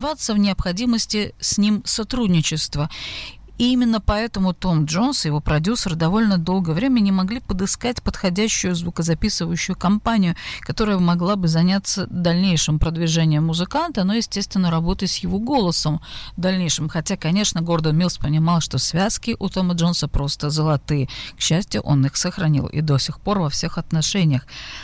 сомневаться в необходимости с ним сотрудничества. И именно поэтому Том Джонс и его продюсер довольно долгое время не могли подыскать подходящую звукозаписывающую компанию, которая могла бы заняться дальнейшим продвижением музыканта, но, естественно, работой с его голосом в дальнейшем. Хотя, конечно, Гордон Миллс понимал, что связки у Тома Джонса просто золотые. К счастью, он их сохранил и до сих пор во всех отношениях.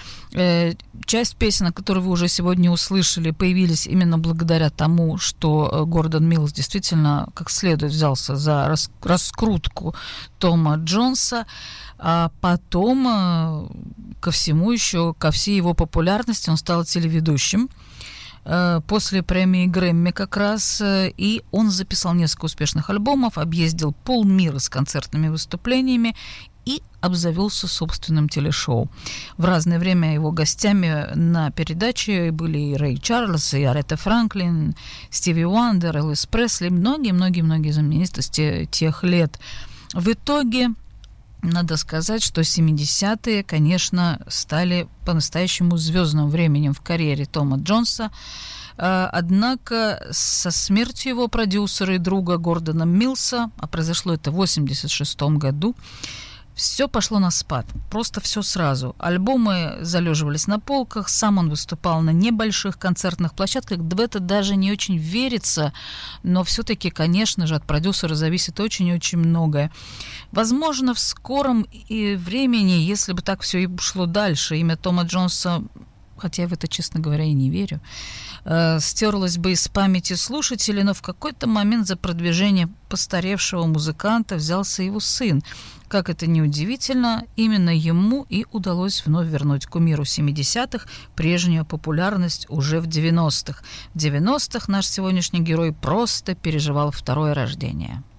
Часть песен, которые вы уже сегодня услышали, появились именно благодаря тому, что Гордон Миллс действительно как следует взялся за раскрутку Тома Джонса, а потом ко всему еще, ко всей его популярности он стал телеведущим после премии Грэмми как раз, и он записал несколько успешных альбомов, объездил полмира с концертными выступлениями и обзавелся собственным телешоу. В разное время его гостями на передаче были и Рэй Чарльз, и Аретта Франклин, Стиви Уандер, Элвис Пресли, многие-многие знаменитости тех лет. В итоге надо сказать, что 70-е, конечно, стали по-настоящему звездным временем в карьере Тома Джонса. Однако со смертью его продюсера и друга Гордона Миллса, а произошло это в 1986 году, все пошло на спад, просто все сразу. Альбомы залеживались на полках, сам он выступал на небольших концертных площадках, в это даже не очень верится, но все-таки, конечно же, от продюсера зависит очень-очень многое. Возможно, в скором времени, если бы так все и шло дальше, имя Тома Джонса, хотя я в это, честно говоря, и не верю, стерлось бы из памяти слушателей, но в какой-то момент за продвижение постаревшего музыканта взялся его сын. Как это ни удивительно, именно ему и удалось вновь вернуть кумиру 70-х прежнюю популярность уже в 90-х. В 90-х наш сегодняшний герой просто переживал второе рождение.